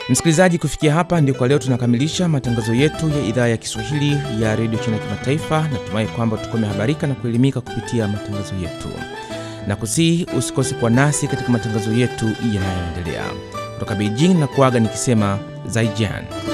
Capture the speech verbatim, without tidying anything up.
Msikilizaji, kufikia hapa ndio kwa leo tunakamilisha matangazo yetu ya idhaa ya Kiswahili ya Radio China Kimataifa. Natumai kwamba tukomehabarika na kuelimika kupitia matangazo yetu. Na kusihi usikose kwa nasi katika matangazo yetu yanayoendelea. Kutoka Beijing na kuaga nikisema Zaijian.